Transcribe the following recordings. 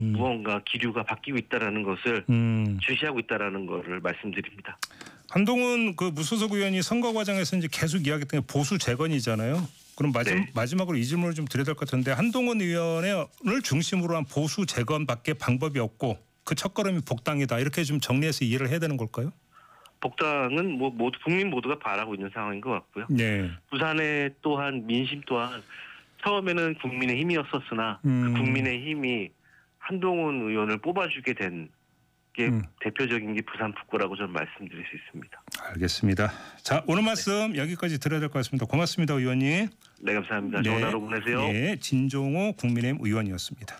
무언가 기류가 바뀌고 있다라는 것을 주시하고 있다라는 것을 말씀드립니다. 한동훈 그 무소속 의원이 선거 과정에서 이제 계속 이야기했던 게 보수 재건이잖아요. 그럼 마지막으로 이 질문을 좀 드려야 될 것 같은데 한동훈 의원을 중심으로 한 보수 재건밖에 방법이 없고 그 첫걸음이 복당이다 이렇게 좀 정리해서 이해를 해야 되는 걸까요? 복당은 뭐 모두 국민 모두가 바라고 있는 상황인 것 같고요. 네. 부산의 또한 민심 또한 처음에는 국민의힘이었었으나 그 국민의힘이 한동훈 의원을 뽑아주게 된 게 대표적인 게 부산 북구라고 저는 말씀드릴 수 있습니다. 알겠습니다. 자 오늘 말씀 여기까지 드려야 될 것 같습니다. 고맙습니다, 의원님. 네, 감사합니다. 좋은 하루 보내세요. 네, 진종호 국민의힘 의원이었습니다.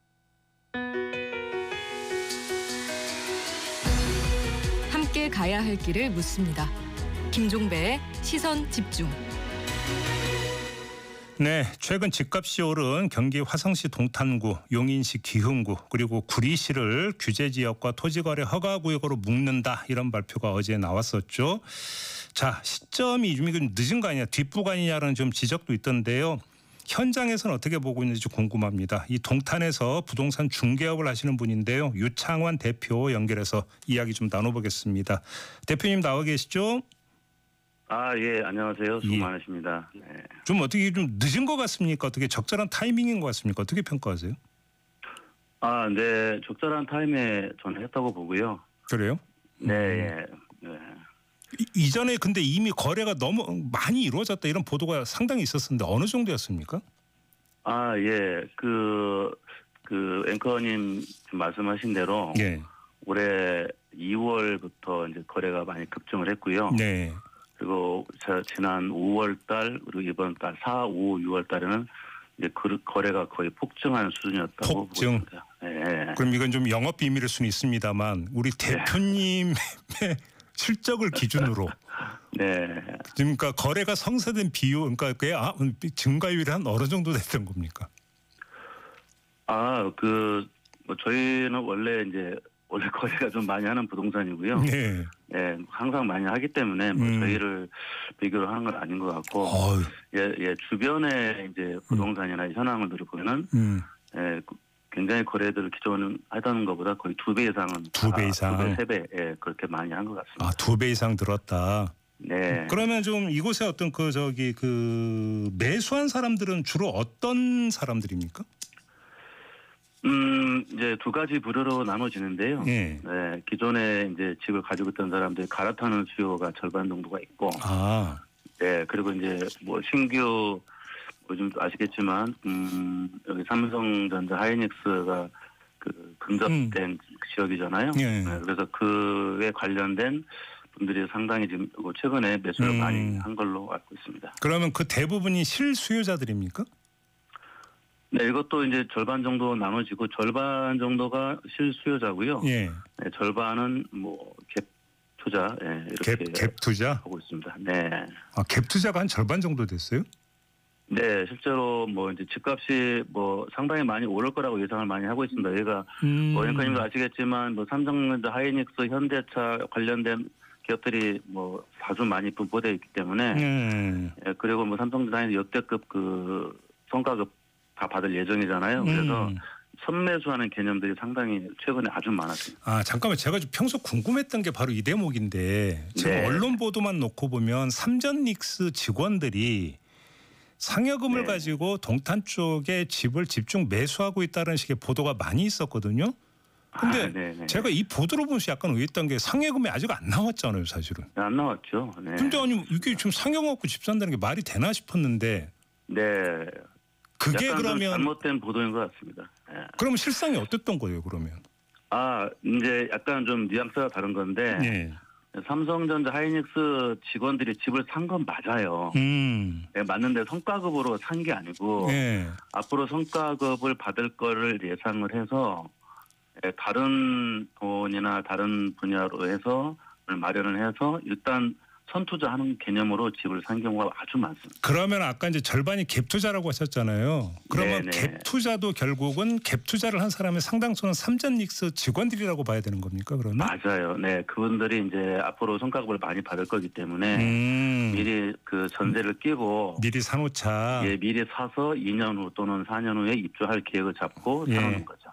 함께 가야 할 길을 묻습니다. 김종배의 시선 집중. 네, 최근 집값이 오른 경기 화성시 동탄구, 용인시 기흥구 그리고 구리시를 규제지역과 토지거래 허가구역으로 묶는다 이런 발표가 어제 나왔었죠. 자, 시점이 좀 늦은 거 아니냐, 뒷부간이냐라는 좀 지적도 있던데요. 현장에서는 어떻게 보고 있는지 궁금합니다. 이 동탄에서 부동산 중개업을 하시는 분인데요. 유창환 대표 연결해서 이야기 좀 나눠보겠습니다. 대표님 나와 계시죠? 예, 안녕하세요. 수고 많으십니다. 네. 좀 어떻게 좀 늦은 것 같습니까? 어떻게 적절한 타이밍인 것 같습니까? 어떻게 평가하세요? 네, 적절한 타임에 저는 했다고 보고요. 그래요? 네. 이전에 근데 이미 거래가 너무 많이 이루어졌다 이런 보도가 상당히 있었는데 어느 정도였습니까? 예, 그 앵커님 말씀하신 대로 올해 2월부터 이제 거래가 많이 급증을 했고요. 네. 그리고 지난 5월달 그리고 이번 달 4, 5, 6월달에는 이제 거래가 거의 폭증한 수준이었다고 폭증. 보입니다. 네. 그럼 이건 좀 영업 비밀일 수는 있습니다만 우리 대표님의 실적을 기준으로. 네. 그러니까 거래가 성사된 비율, 그러니까 그게 증가율이 한 어느 정도 됐던 겁니까? 뭐 저희는 원래 거래가 좀 많이 하는 부동산이고요. 네. 네, 항상 많이 하기 때문에 뭐 저희를 비교를 하는 건 아닌 것 같고, 주변에 이제 부동산이나 현황을 들어보면은, 굉장히 거래들을 기존 하던 것보다 거의 2배 이상은 2배 이상, 2배, 3배, 그렇게 많이 한 것 같습니다. 2배 이상 들었다. 네. 그러면 좀 이곳에 어떤 매수한 사람들은 주로 어떤 사람들입니까? 이제 두 가지 부류로 나눠지는데요. 네, 기존에 이제 집을 가지고 있던 사람들이 갈아타는 수요가 절반 정도가 있고, 네, 그리고 이제 뭐 신규 요즘 아시겠지만, 여기 삼성전자 하이닉스가 근접된 지역이잖아요. 네, 그래서 그에 관련된 분들이 상당히 지금 최근에 매수를 많이 한 걸로 알고 있습니다. 그러면 그 대부분이 실수요자들입니까? 네, 이것도 이제 절반 정도 나눠지고 절반 정도가 실수요자고요. 네, 절반은 뭐 갭 투자 이렇게 갭 투자 하고 있습니다. 네. 갭 투자가 한 절반 정도 됐어요? 네, 실제로 뭐 이제 집값이 뭐 상당히 많이 오를 거라고 예상을 많이 하고 있습니다. 얘가 뭐 앵커님도 아시겠지만 뭐 삼성전자, 하이닉스, 현대차 관련된 기업들이 뭐 아주 많이 분포되어 있기 때문에 그리고 뭐 삼성전자는 역대급 성과급 다 받을 예정이잖아요. 그래서 선매수하는 개념들이 상당히 최근에 아주 많았습니다. 잠깐만, 제가 평소 궁금했던 게 바로 이 대목인데 지금 언론 보도만 놓고 보면 삼전닉스 직원들이 상여금을 가지고 동탄 쪽에 집을 집중 매수하고 있다는 식의 보도가 많이 있었거든요. 근데 제가 이 보도를 보면서 약간 의했던 게 상여금이 아직 안 나왔잖아요, 사실은. 안 나왔죠. 네. 근데 이게 지금 상여 갖고 집 산다는 게 말이 되나 싶었는데. 네. 그게 그러면 잘못된 보도인 것 같습니다. 네. 그럼 실상이 어땠던 거예요, 그러면? 이제 약간 좀 뉘앙스가 다른 건데 삼성전자 하이닉스 직원들이 집을 산 건 맞아요. 네, 맞는데 성과급으로 산 게 아니고 앞으로 성과급을 받을 거를 예상을 해서 다른 돈이나 다른 분야로 해서 마련을 해서 일단 선투자하는 개념으로 집을 산 경우가 아주 많습니다. 그러면 아까 이제 절반이 갭 투자라고 하셨잖아요. 그러면 갭 투자도 결국은 갭 투자를 한 사람의 상당수는 삼전닉스 직원들이라고 봐야 되는 겁니까, 그러면? 맞아요. 네, 그분들이 이제 앞으로 성과급을 많이 받을 거기 때문에 미리 그 전세를 끼고 미리 사놓자. 미리 사서 2년 후 또는 4년 후에 입주할 계획을 잡고 사놓는 거죠.